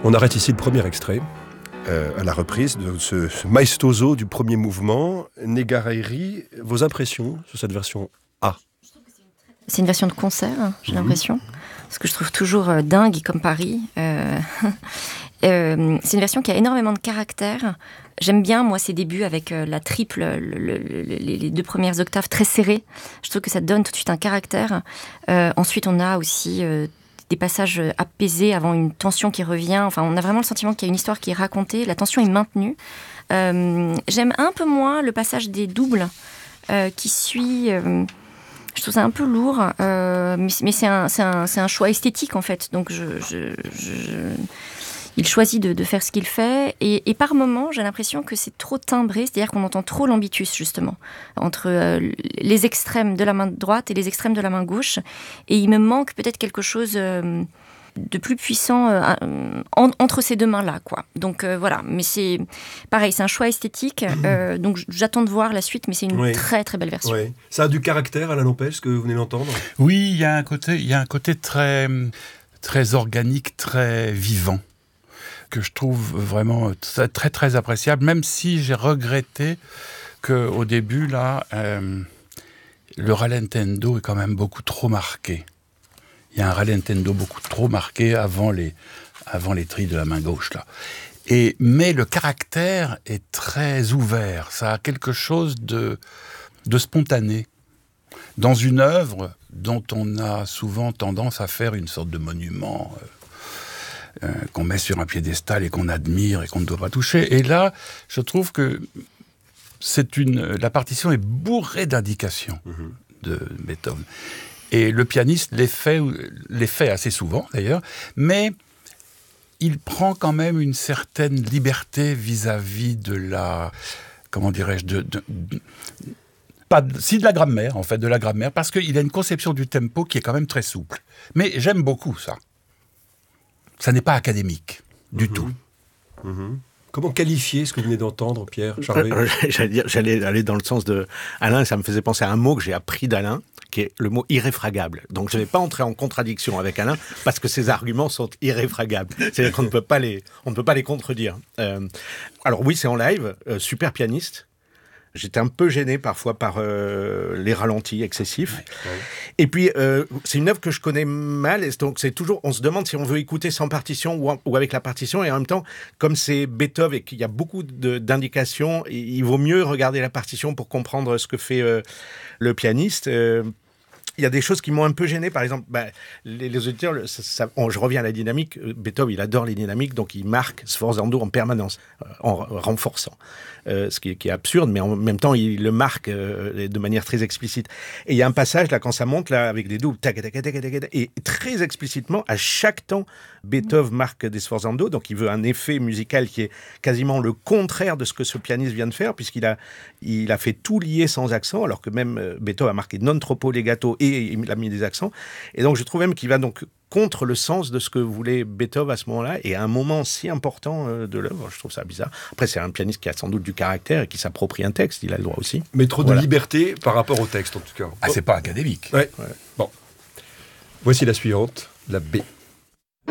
On arrête ici le premier extrait, à la reprise de ce maestoso du premier mouvement. Negareiri, vos impressions sur cette version A? C'est une version de concert, j'ai l'impression. Ce que je trouve toujours dingue, comme Paris. C'est une version qui a énormément de caractère. J'aime bien, moi, ses débuts avec la triple, les deux premières octaves très serrées. Je trouve que ça donne tout de suite un caractère. Ensuite, on a aussi des passages apaisés avant une tension qui revient. Enfin, on a vraiment le sentiment qu'il y a une histoire qui est racontée. La tension est maintenue. J'aime un peu moins le passage des doubles qui suit... je trouve ça un peu lourd, mais c'est un choix esthétique en fait. Donc il choisit de faire ce qu'il fait. Et par moments, j'ai l'impression que c'est trop timbré, c'est-à-dire qu'on entend trop l'ambitus justement, entre les extrêmes de la main droite et les extrêmes de la main gauche. Et il me manque peut-être quelque chose... de plus puissant entre ces deux mains-là, quoi. Donc voilà, mais c'est pareil, c'est un choix esthétique, donc j'attends de voir la suite, mais c'est une très très belle version. Oui. Ça a du caractère, Alain Lampel, ce que vous venez d'entendre? Oui, il y a un côté très, très organique, très vivant, que je trouve vraiment très très, très appréciable, même si j'ai regretté qu'au début, là, le rallentendo est quand même beaucoup trop marqué. Il y a un rallentendo beaucoup trop marqué avant les trilles de la main gauche, là. Mais le caractère est très ouvert. Ça a quelque chose de spontané. Dans une œuvre dont on a souvent tendance à faire une sorte de monument qu'on met sur un piédestal et qu'on admire et qu'on ne doit pas toucher. Et là, je trouve que la partition est bourrée d'indications de Beethoven. Et le pianiste les fait assez souvent, d'ailleurs, mais il prend quand même une certaine liberté vis-à-vis de la... Comment dirais-je de la grammaire, en fait, de la grammaire, parce qu'il a une conception du tempo qui est quand même très souple. Mais j'aime beaucoup ça. Ça n'est pas académique, du tout. Comment qualifier ce que vous venez d'entendre, Pierre? J'allais aller dans le sens de Alain, ça me faisait penser à un mot que j'ai appris d'Alain, qui est le mot irréfragable. Donc je ne vais pas entrer en contradiction avec Alain, parce que ses arguments sont irréfragables. C'est-à-dire qu'on ne peut pas les contredire. Alors oui, c'est en live, super pianiste. J'étais un peu gêné parfois par les ralentis excessifs. Ouais. Et puis, c'est une œuvre que je connais mal. Et donc, c'est toujours, on se demande si on veut écouter sans partition ou avec la partition. Et en même temps, comme c'est Beethoven et qu'il y a beaucoup d'indications, il vaut mieux regarder la partition pour comprendre ce que fait le pianiste. Il y a des choses qui m'ont un peu gêné. Par exemple, les auditeurs, je reviens à la dynamique. Beethoven, il adore les dynamiques, donc il marque sforzando en permanence, en renforçant. Ce qui est absurde, mais en même temps, il le marque de manière très explicite. Et il y a un passage, là, quand ça monte, là, avec des doubles, et très explicitement, à chaque temps, Beethoven marque des sforzando, donc il veut un effet musical qui est quasiment le contraire de ce que ce pianiste vient de faire, puisqu'il a fait tout lié sans accent, alors que même Beethoven a marqué non troppo legato et il a mis des accents. Et donc, je trouve même qu'il va donc contre le sens de ce que voulait Beethoven à ce moment-là, et à un moment si important de l'œuvre. Je trouve ça bizarre. Après, c'est un pianiste qui a sans doute du caractère et qui s'approprie un texte, il a le droit aussi. Mais trop de liberté par rapport au texte, en tout cas. Ah, c'est pas académique. Ouais. Bon. Voici la suivante, la B.